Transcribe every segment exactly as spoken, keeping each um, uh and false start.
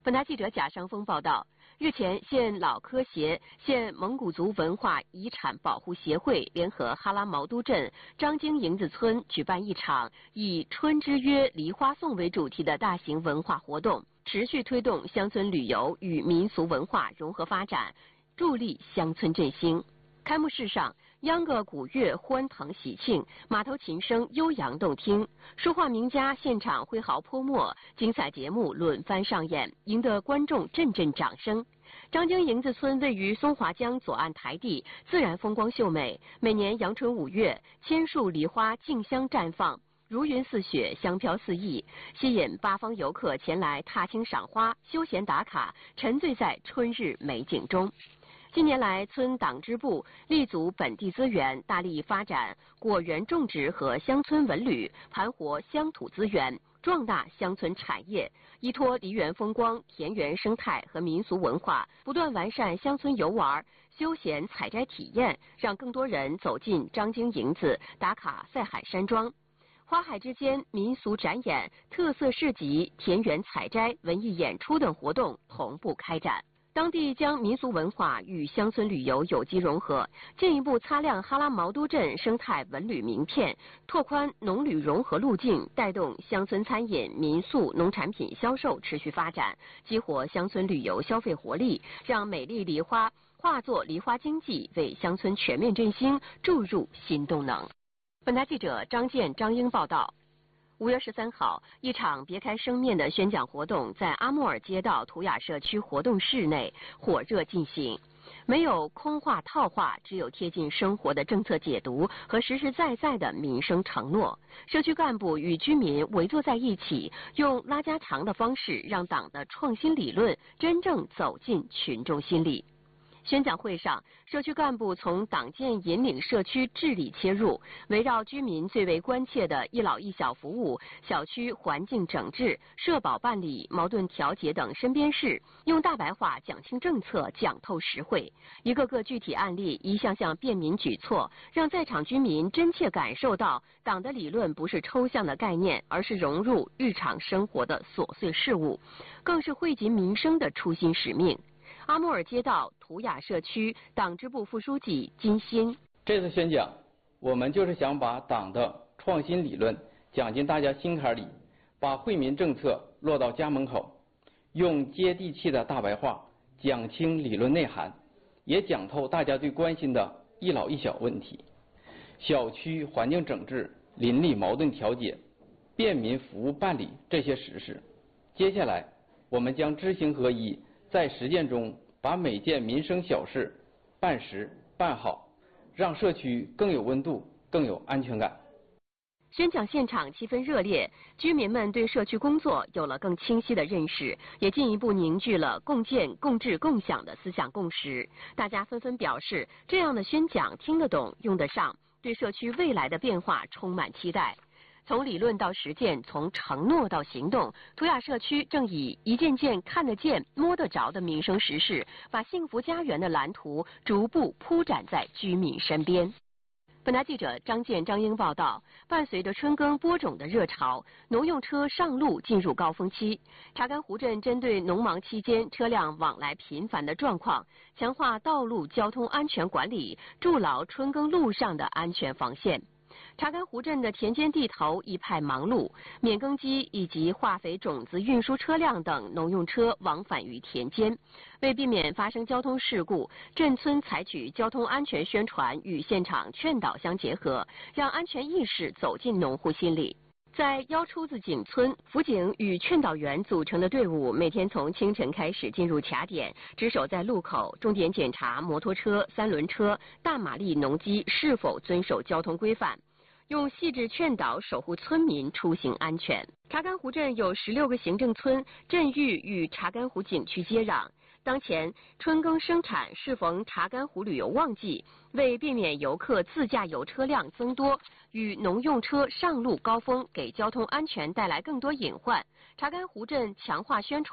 本台记者贾尚峰报道，日前，县老科协、县蒙古族文化遗产保护协会联合哈拉毛都镇张京营子村举办一场以“春之约，梨花颂”为主题的大型文化活动，持续推动乡村旅游与民俗文化融合发展，助力乡村振兴。开幕式上，秧歌鼓乐欢腾喜庆，马头琴声悠扬动听，书画名家现场挥毫泼墨，精彩节目轮番上演，赢得观众阵阵掌声。张京营子村位于松华江左岸台地，自然风光秀美，每年阳春五月，千树梨花竞相绽放，如云似雪，香飘四溢，吸引八方游客前来踏青赏花、休闲打卡，沉醉在春日美景中。近年来，村党支部立足本地资源，大力发展果园种植和乡村文旅，盘活乡土资源，壮大乡村产业，依托梨园风光、田园生态和民俗文化，不断完善乡村游玩、休闲采摘体验，让更多人走进张京营子，打卡塞海山庄。花海之间，民俗展演、特色市集、田园采摘、文艺演出等活动同步开展。当地将民俗文化与乡村旅游有机融合，进一步擦亮哈拉毛都镇生态文旅名片，拓宽农旅融合路径，带动乡村餐饮、民宿、农产品销售持续发展，激活乡村旅游消费活力，让美丽梨花化作梨花经济，为乡村全面振兴注入新动能。本台记者张健、张英报道。五月十三号，一场别开生面的宣讲活动在阿莫尔街道图雅社区活动室内火热进行。没有空话套话，只有贴近生活的政策解读和实实在在的民生承诺。社区干部与居民围坐在一起，用拉家常的方式，让党的创新理论真正走进群众心里。宣讲会上，社区干部从党建引领社区治理切入，围绕居民最为关切的一老一小服务、小区环境整治、社保办理、矛盾调解等身边事，用大白话讲清政策，讲透实惠。一个个具体案例，一项项便民举措，让在场居民真切感受到党的理论不是抽象的概念，而是融入日常生活的琐碎事物，更是惠及民生的初心使命。阿莫尔街道图雅社区党支部副书记金鑫， 这次宣讲，我们就是想把党的创新理论讲进大家心坎里，把惠民政策落到家门口，用接地气的大白话讲清理论内涵，也讲透大家最关心的一老一小问题，小区环境整治、邻里矛盾调解、便民服务办理这些实事。接下来，我们将知行合一，在实践中把每件民生小事办实办好，让社区更有温度，更有安全感。 宣讲现场气氛热烈，居民们对社区工作有了更清晰的认识，也进一步凝聚了共建、共治、共享的思想共识。大家纷纷表示，这样的宣讲听得懂、用得上，对社区未来的变化充满期待。从理论到实践，从承诺到行动，图雅社区正以一件件看得见、摸得着的民生实事，把幸福家园的蓝图逐步铺展在居民身边。本台记者张健、张英报道，伴随着春耕播种的热潮，农用车上路进入高峰期。查干湖镇针对农忙期间车辆往来频繁的状况，强化道路交通安全管理，筑牢春耕路上的安全防线。查干湖镇的田间地头一派忙碌，免耕机以及化肥种子运输车辆等农用车往返于田间。为避免发生交通事故，镇村采取交通安全宣传与现场劝导相结合，让安全意识走进农户心里。在腰出子井村，辅警与劝导员组成的队伍，每天从清晨开始进入卡点，值守在路口，重点检查摩托车、三轮车、大马力农机是否遵守交通规范，用细致劝导守护村民出行安全。查干湖镇有十六个行政村，镇域与查干湖景区接壤。当前春耕生产适逢查干湖旅游旺季，为避免游客自驾游车辆增多与农用车上路高峰给交通安全带来更多隐患，查干湖镇强化宣传，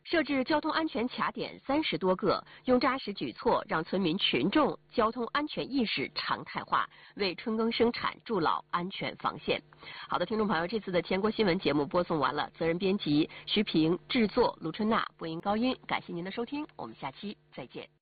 设置交通安全卡点三十多个，用扎实举措让村民群众交通安全意识常态化，为春耕生产筑牢安全防线。好的，听众朋友，这次的全国新闻节目播送完了，责任编辑徐平，制作卢春娜，播音高音，感谢您的收听，我们下期再见。